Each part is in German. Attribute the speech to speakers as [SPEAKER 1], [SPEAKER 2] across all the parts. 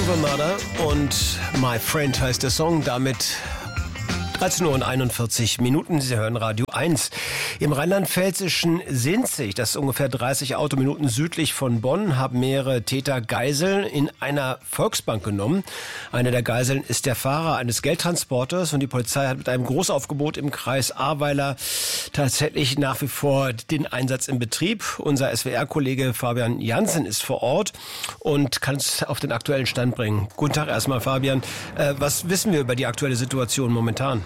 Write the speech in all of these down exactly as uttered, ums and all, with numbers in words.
[SPEAKER 1] Silver Murder und My Friend heißt der Song. Damit dreizehn Uhr und einundvierzig Minuten. Sie hören Radio eins. Im rheinland-pfälzischen Sinzig, das ist ungefähr dreißig Autominuten südlich von Bonn, haben mehrere Täter Geiseln in einer Volksbank genommen. Eine der Geiseln ist der Fahrer eines Geldtransporters und die Polizei hat mit einem Großaufgebot im Kreis Ahrweiler tatsächlich nach wie vor den Einsatz in Betrieb. Unser S W R-Kollege Fabian Jansen ist vor Ort und kann uns auf den aktuellen Stand bringen. Guten Tag erstmal, Fabian. Äh, was wissen wir über die aktuelle Situation momentan?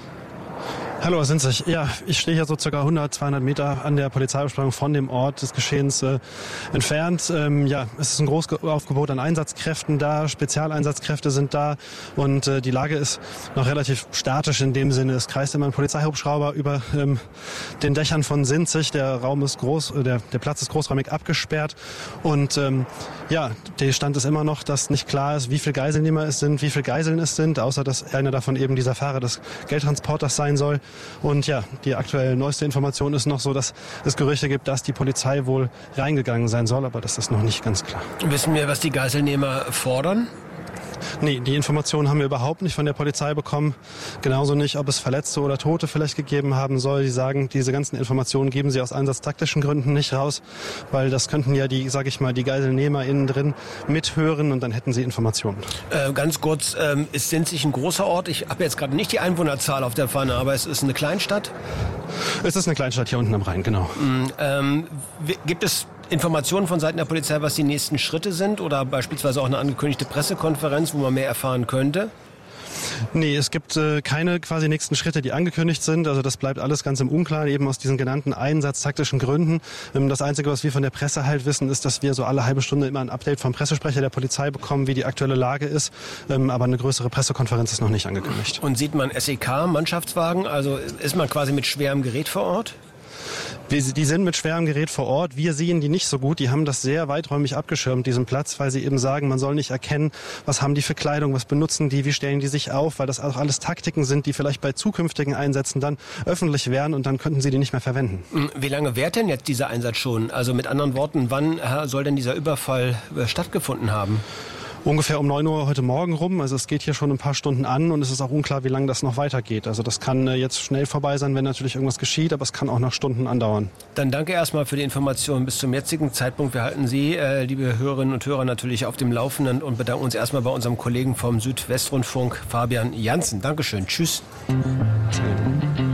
[SPEAKER 2] Hallo, Herr Sinzig. Ja, ich stehe hier so circa hundert, zweihundert Meter an der Polizeibesprechung von dem Ort des Geschehens äh, entfernt. Ähm, ja, es ist ein Großaufgebot an Einsatzkräften da, Spezialeinsatzkräfte sind da und äh, die Lage ist noch relativ statisch in dem Sinne. Es kreist immer ein Polizeihubschrauber über ähm, den Dächern von Sinzig. Der Raum ist groß, äh, der, der Platz ist großräumig abgesperrt und ähm, ja, der Stand ist immer noch, dass nicht klar ist, wie viele Geiselnehmer es sind, wie viele Geiseln es sind, außer dass einer davon eben dieser Fahrer des Geldtransporters sein soll. Und ja, die aktuell neueste Information ist noch so, dass es Gerüchte gibt, dass die Polizei wohl reingegangen sein soll, aber das ist noch nicht ganz klar.
[SPEAKER 1] Wissen wir, was die Geiselnehmer fordern?
[SPEAKER 2] Nee, die Informationen haben wir überhaupt nicht von der Polizei bekommen. Genauso nicht, ob es Verletzte oder Tote vielleicht gegeben haben soll. Die sagen, diese ganzen Informationen geben sie aus einsatztaktischen Gründen nicht raus, weil das könnten ja die, sag ich mal, die Geiselnehmer innen drin mithören und dann hätten sie Informationen.
[SPEAKER 1] Äh, ganz kurz, ähm, ist Sinzig ein großer Ort? Ich habe jetzt gerade nicht die Einwohnerzahl auf der Pfanne, aber es ist eine Kleinstadt?
[SPEAKER 2] Es ist eine Kleinstadt hier unten am Rhein, genau.
[SPEAKER 1] Mhm, ähm, gibt es Informationen von Seiten der Polizei, was die nächsten Schritte sind oder beispielsweise auch eine angekündigte Pressekonferenz, wo man mehr erfahren könnte?
[SPEAKER 2] Nee, es gibt äh, keine quasi nächsten Schritte, die angekündigt sind. Also das bleibt alles ganz im Unklaren, eben aus diesen genannten einsatztaktischen Gründen. Ähm, das Einzige, was wir von der Presse halt wissen, ist, dass wir so alle halbe Stunde immer ein Update vom Pressesprecher der Polizei bekommen, wie die aktuelle Lage ist. Ähm, aber eine größere Pressekonferenz ist noch nicht angekündigt.
[SPEAKER 1] Und sieht man S E K, Mannschaftswagen? Also ist man quasi mit schwerem Gerät vor Ort?
[SPEAKER 2] Die sind mit schwerem Gerät vor Ort. Wir sehen die nicht so gut. Die haben das sehr weiträumig abgeschirmt, diesen Platz, weil sie eben sagen, man soll nicht erkennen, was haben die für Kleidung, was benutzen die, wie stellen die sich auf, weil das auch alles Taktiken sind, die vielleicht bei zukünftigen Einsätzen dann öffentlich wären und dann könnten sie die nicht mehr verwenden.
[SPEAKER 1] Wie lange währt denn jetzt dieser Einsatz schon? Also mit anderen Worten, wann soll denn dieser Überfall stattgefunden haben?
[SPEAKER 2] Ungefähr um neun Uhr heute Morgen rum. Also es geht hier schon ein paar Stunden an und es ist auch unklar, wie lange das noch weitergeht. Also das kann jetzt schnell vorbei sein, wenn natürlich irgendwas geschieht, aber es kann auch noch Stunden andauern.
[SPEAKER 1] Dann danke erstmal für die Informationen bis zum jetzigen Zeitpunkt. Wir halten Sie, äh, liebe Hörerinnen und Hörer, natürlich auf dem Laufenden und bedanken uns erstmal bei unserem Kollegen vom Südwestrundfunk, Fabian Jansen. Dankeschön. Tschüss.
[SPEAKER 2] Mhm.